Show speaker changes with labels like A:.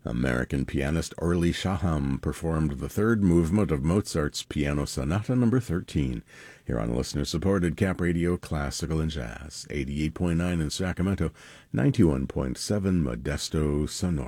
A: American pianist Orly Shaham performed the third movement of Mozart's Piano Sonata No. 13, here on listener-supported Cap Radio Classical and Jazz, 88.9 in Sacramento, 91.7 Modesto, Sonora.